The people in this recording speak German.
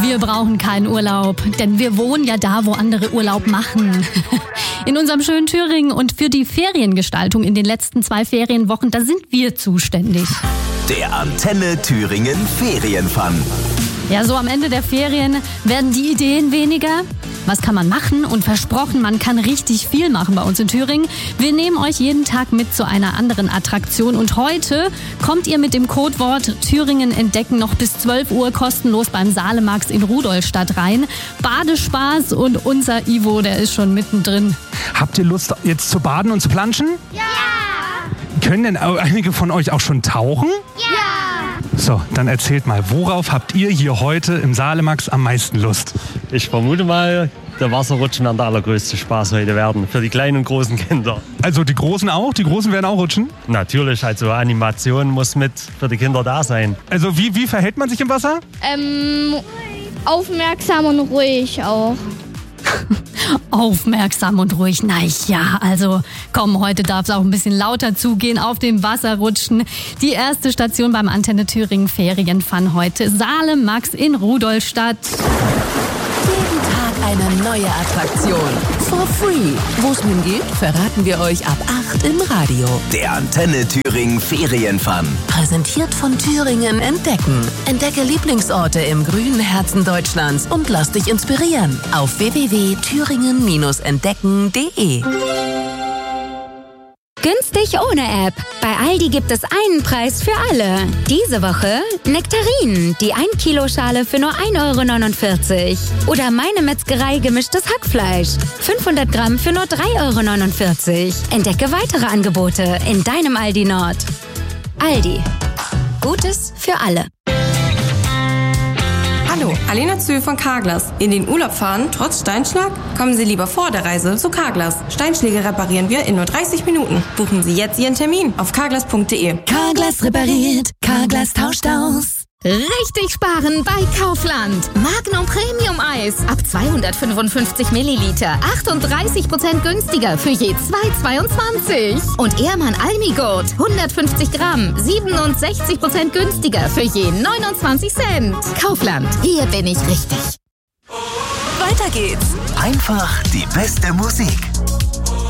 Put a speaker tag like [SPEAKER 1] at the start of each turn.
[SPEAKER 1] Wir brauchen keinen Urlaub, denn wir wohnen ja da, wo andere Urlaub machen. In unserem schönen Thüringen und für die Feriengestaltung in den letzten 2 Ferienwochen, da sind wir zuständig.
[SPEAKER 2] Der Antenne Thüringen Ferienfun.
[SPEAKER 1] Ja, so am Ende der Ferien werden die Ideen weniger. Was kann man machen? Und versprochen, man kann richtig viel machen bei uns in Thüringen. Wir nehmen euch jeden Tag mit zu einer anderen Attraktion. Und heute kommt ihr mit dem Codewort Thüringen entdecken noch bis 12 Uhr kostenlos beim Salemax in Rudolstadt rein. Badespaß und unser Ivo, der ist schon mittendrin.
[SPEAKER 3] Habt ihr Lust jetzt zu baden und zu planschen?
[SPEAKER 4] Ja!
[SPEAKER 3] Können denn einige von euch auch schon tauchen?
[SPEAKER 4] Ja!
[SPEAKER 3] So, dann erzählt mal, worauf habt ihr hier heute im Salemax am meisten Lust?
[SPEAKER 5] Ich vermute mal, der Wasserrutschen wird der allergrößte Spaß heute werden. Für die kleinen und großen Kinder.
[SPEAKER 3] Also die Großen auch? Die Großen werden auch rutschen?
[SPEAKER 5] Natürlich, also Animation muss mit für die Kinder da sein.
[SPEAKER 3] Also wie verhält man sich im Wasser?
[SPEAKER 4] Aufmerksam und ruhig auch.
[SPEAKER 1] Aufmerksam und ruhig. Na ja, also komm, heute darf es auch ein bisschen lauter zugehen auf dem Wasserrutschen. Die erste Station beim Antenne Thüringen Ferienfun heute. Salemax in Rudolstadt.
[SPEAKER 6] Jeden Tag eine neue Attraktion. For free. Wo es hingeht, verraten wir euch ab 8 im Radio.
[SPEAKER 2] Der Antenne Thüringen Ferienfun.
[SPEAKER 6] Präsentiert von Thüringen entdecken. Entdecke Lieblingsorte im grünen Herzen Deutschlands und lass dich inspirieren. Auf www.thüringen-entdecken.de.
[SPEAKER 7] Günstig ohne App. Bei Aldi gibt es einen Preis für alle. Diese Woche Nektarinen, die 1 Kilo Schale für nur 1,49 €. Oder Meine Metzgerei gemischtes Hackfleisch. 500 Gramm für nur 3,49 €. Entdecke weitere Angebote in deinem Aldi Nord. Aldi. Gutes für alle.
[SPEAKER 8] Hallo, Alena Zühl von Carglass. In den Urlaub fahren, trotz Steinschlag? Kommen Sie lieber vor der Reise zu Carglass. Steinschläge reparieren wir in nur 30 Minuten. Buchen Sie jetzt Ihren Termin auf carglass.de.
[SPEAKER 6] Carglass repariert, Carglass tauscht aus.
[SPEAKER 7] Richtig sparen bei Kaufland. Magnum Premium Eis ab 255 Milliliter. 38% günstiger für je 2,22. Und Ehrmann Almigurt 150 Gramm. 67% günstiger für je 29 Cent. Kaufland, hier bin ich richtig.
[SPEAKER 6] Weiter geht's.
[SPEAKER 2] Einfach die beste Musik.